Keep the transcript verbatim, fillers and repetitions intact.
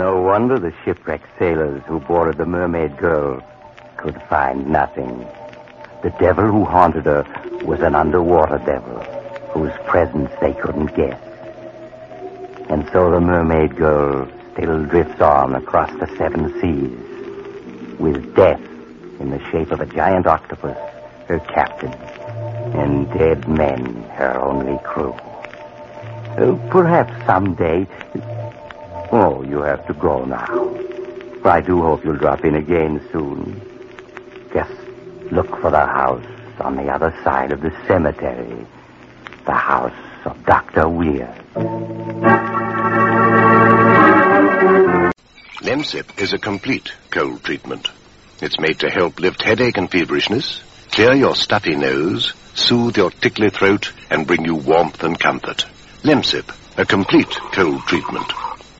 No wonder the shipwrecked sailors who boarded the Mermaid Girl could find nothing. The devil who haunted her was an underwater devil whose presence they couldn't guess. And so the Mermaid Girl still drifts on across the seven seas, with death in the shape of a giant octopus, her captain, and dead men, her only crew. Uh, perhaps someday... Oh, you have to go now. I do hope you'll drop in again soon. Just look for the house on the other side of the cemetery. The house of Doctor Weir. Lemsip is a complete cold treatment. It's made to help lift headache and feverishness, clear your stuffy nose, soothe your tickly throat, and bring you warmth and comfort. Lemsip, a complete cold treatment.